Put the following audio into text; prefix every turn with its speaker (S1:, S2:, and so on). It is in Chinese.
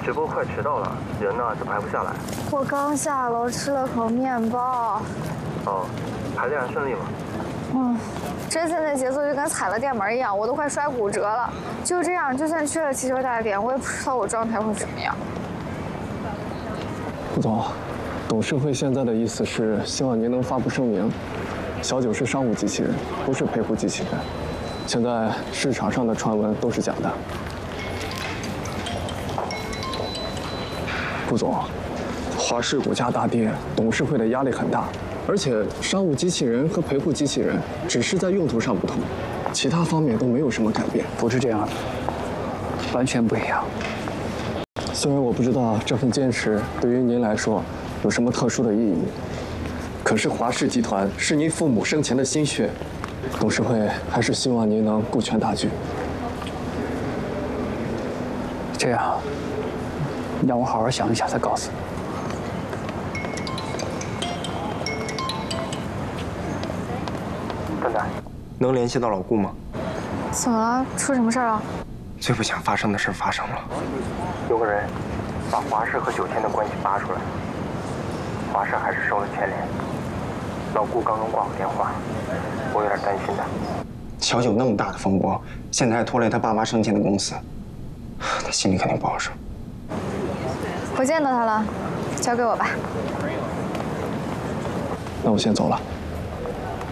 S1: 直播快迟到了，人呢就排不下来。
S2: 我刚下楼吃了口面包。
S1: 哦，排练顺利吗？
S2: 这次那节奏就跟踩了电门一样，我都快摔骨折了。就这样，就算去了气球大典，我也不知道我状态会怎么样。
S3: 顾总，董事会现在的意思是希望您能发布声明，小九是商务机器人，不是陪护机器人。现在市场上的传闻都是假的。顾总，华视股价大跌，董事会的压力很大。而且，商务机器人和陪护机器人只是在用途上不同，其他方面都没有什么改变。
S4: 不是这样的，完全不一样。
S3: 虽然我不知道这份坚持对于您来说有什么特殊的意义，可是华视集团是您父母生前的心血，董事会还是希望您能顾全大局。
S4: 这样，让我好好想一想再告诉你。
S1: 蛋蛋，能联系到老顾吗？
S2: 怎么了？出什么事儿了？
S1: 最不想发生的事发生了，有个人把华视和九天的关系扒出来，华视还是收了牵连。老顾刚刚挂我电话，我有点担心他。
S5: 小九那么大的风波，现在还拖累他爸妈生前的公司，他心里肯定不好受。
S2: 我见到他了，交给我吧。
S3: 那我先走了。